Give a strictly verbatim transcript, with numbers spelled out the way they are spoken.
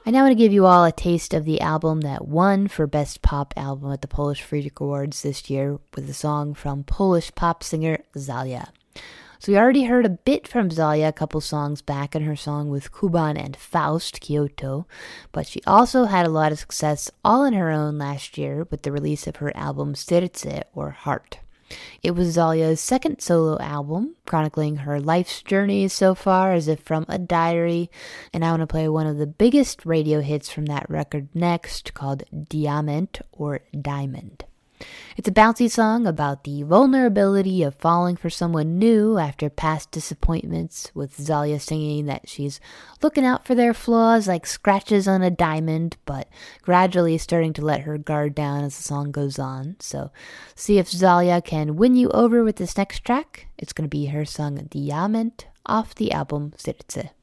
I now want to give you all a taste of the album that won for Best Pop Album at the Polish Freak Awards this year with a song from Polish pop singer Zalia. So we already heard a bit from Zalia a couple songs back in her song with Kuban and Faust, Kyoto, but she also had a lot of success all on her own last year with the release of her album Serce, or Heart. It was Zalia's second solo album, chronicling her life's journey so far as if from a diary, and I want to play one of the biggest radio hits from that record next, called Diament, or Diamond. It's a bouncy song about the vulnerability of falling for someone new after past disappointments, with Zalia singing that she's looking out for their flaws like scratches on a diamond, but gradually starting to let her guard down as the song goes on. So see if Zalia can win you over with this next track. It's going to be her song Diament off the album Serce.